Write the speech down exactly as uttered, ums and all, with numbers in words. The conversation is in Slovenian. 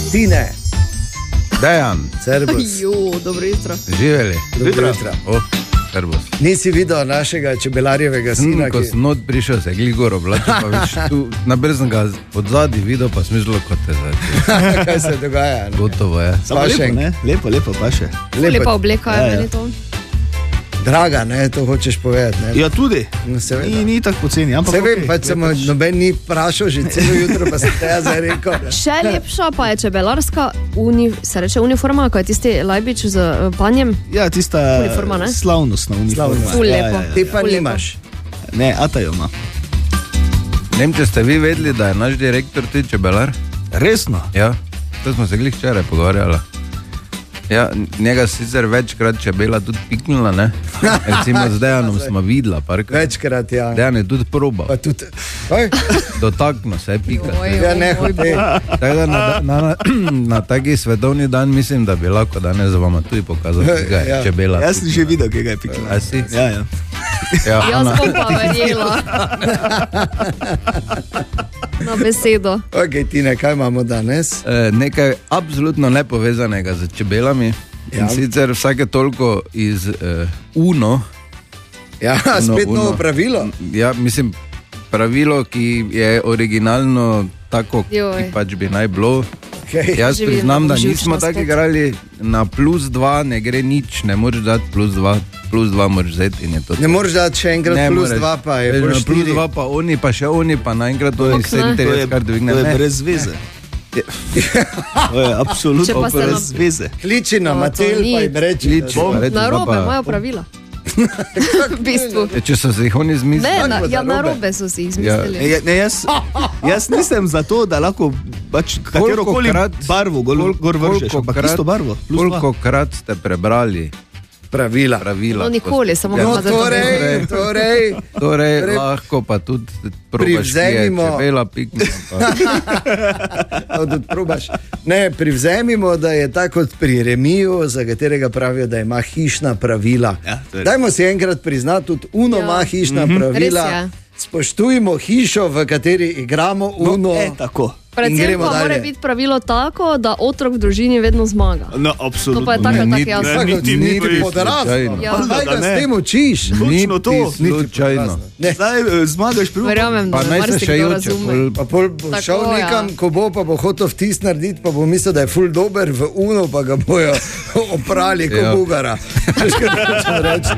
Tine. Dejan. Servus. Jo, dobro jutro. Živeli. Dobro jutro. Oh, servus. Nisi videl našega čebelarjevega sina, hmm, ko ki... sem not prišel, se je gligor oblačil, pa več tu, najbrž sem ga pod zadnji videl, pa smišljalo kot te zadnji. Kaj se dogaja? Ne? Gotovo je. Samo lepo, ne? Lepo, lepo, pa še. Lepo. Lepa obleka je, Ja, ja. meni to. Draga, ne, to hočeš povedati. Ne? Ja, tudi. No, seveda. Ni, ni tako poceni, ampak Se vem, okej, pač sem je noben ni vprašal že celo jutro, pa sem te jaz zdaj rekel. Še lepša pa je čebelarska uni, se reče uniforma, ko je tisti lajbič z uh, panjem. Ja, tista Uniforma, ne? slavnostna uniforma. Slavnostna. Ful Ja, lepo. ja, ja. Ti pa Ful lepo. nimaš. Ne, Ata jo ima. Ne vem, če ste vi vedeli, da je naš direktor tudi čebelar? Resno? Ja, to smo se glih včeraj pogovarjali. Ja, njega sicer večkrat čebela tudi piknila, ne? Recimo z Dejanom smo videla parkrat. Večkrat, ja. Dejan je tudi probal. Pa tudi... Oj, Dotakno se je pika. Oj, ja, oj, ne, oj, hote. Tako da na, na, na, na taki svetovni dan mislim, da bi lahko danes vama tudi pokazal, kaj je Ja. čebela. Jaz sem že videl, kaj ga je pikla. A si? Ja, ja. Ja, Jaz ona, bom pa verjela. Na besedo. ok, Tine, kaj imamo danes? eh, nekaj absolutno nepovezanega z čebelami. Ja. In sicer vsake toliko iz eh, Uno. Ja, spet Uno, novo Uno. pravilo. Ja, mislim, pravilo, ki je originalno tako, Joj. ki pač bi naj bilo. Okay. Jaz Živim priznam, da v nismo živčnosti. tako igrali, na plus dva ne gre nič, ne moreš dati plus dva, plus dva moraš vzeti in je to. Ne moreš dati še enkrat Ne plus moreš. dva, pa je Veš, bolj na plus štiri. dva, pa oni, pa še oni, pa naenkrat to je Bog, ne. To je, sedemdeset, kar dvigne. to je Ne. brez veze. To je Če absolutno pa se brez nam- veze. Kliči na No, to Matel, ni. pa jim reči. Kliči, da so- pa reči, Na zdaj robe pa- imajo pravila. V bistvu. E, če so se jih oni zmislili. Ne, na, Tako ja, narobe. na robe so si jih Ja. zmislili. Ne, ne, jaz, jaz nisem za to, da lahko pač katero koli Kolikokrat- barvo gor, gor vržeš, ampak kolikokrat- isto barvo. plus dva. Koliko krat ste prebrali Pravila. pravila? No, nikoli, samo Ja, No, ga torej, torej, Torej, Torej- lahko pa tudi probaš, ki je Privzemimo. čebela piknila. pa- to tudi probaš. Ne, privzemimo, da je tako kot pri remiju, za katerega pravijo, da ima hišna pravila. Ja, to je res. Dajmo si enkrat priznati, tudi Uno Ja. ima hišna Mhm. pravila. Res je. Spoštujmo hišo, v kateri igramo Uno. E, tako. In Predvsem gremo pa dalje. mora biti pravilo tako, da otrok v družini vedno zmaga. No, To absolutno. pa je tako, Ne, tako niti- jasno. ne, niti ni Niti res podraslo. slučajno. Ja. Kaj ga Da ne. s tem učiš? Točno to. Niti slučajno. Ne. Zdaj eh, zmagaš pri Verjamem, da Pa naj se še marsikdo joče, razume. pol- Pa pol bo Tako, šel nekam, ja. ko bo, pa bo hotel vtis narediti, pa bo mislil, da je ful dober v Uno, pa ga bojo oprali kot Ja. Bugara. Veš, kaj hočem reči?